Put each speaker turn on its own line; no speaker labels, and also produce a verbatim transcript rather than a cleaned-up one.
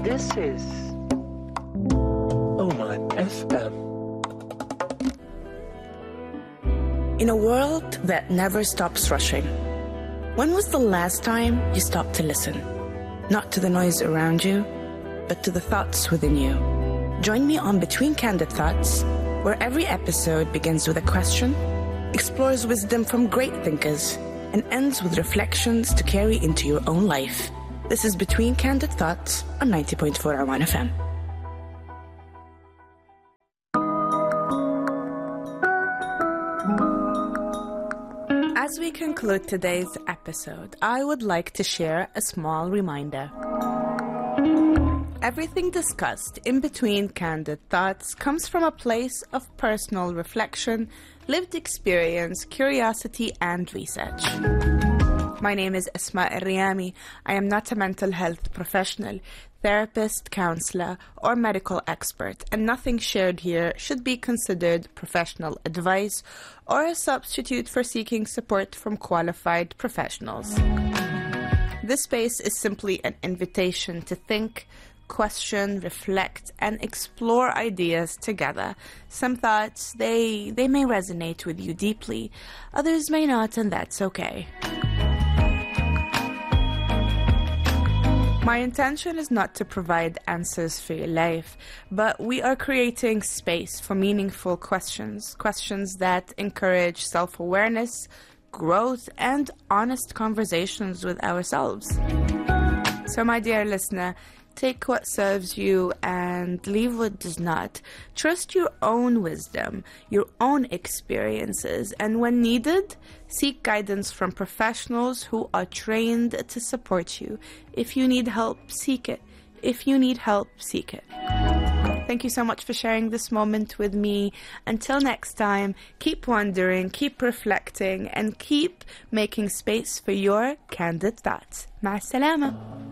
This is Oman F M.
In a world that never stops rushing, when was the last time you stopped to listen? Not to the noise around you, but to the thoughts within you. Join me on Between Candid Thoughts, where every episode begins with a question, explores wisdom from great thinkers, and ends with reflections to carry into your own life. This is Between Candid Thoughts on ninety point four Awan F M. As we conclude today's episode, I would like to share a small reminder. Everything discussed in Between Candid Thoughts comes from a place of personal reflection, lived experience, curiosity, and research. My name is Asma Al-Riyami. I am not a mental health professional, therapist, counselor, or medical expert, and nothing shared here should be considered professional advice or a substitute for seeking support from qualified professionals. This space is simply an invitation to think, question, reflect, and explore ideas together. Some thoughts, they, they may resonate with you deeply, others may not, and that's okay. My intention is not to provide answers for your life, but we are creating space for meaningful questions, questions that encourage self-awareness, growth, and honest conversations with ourselves. So, my dear listener, take what serves you and leave what does not. Trust your own wisdom, your own experiences, and when needed, seek guidance from professionals who are trained to support you. If you need help, seek it. If you need help, seek it. Thank you so much for sharing this moment with me. Until next time, keep wondering, keep reflecting, and keep making space for your candid thoughts. مع السلامة.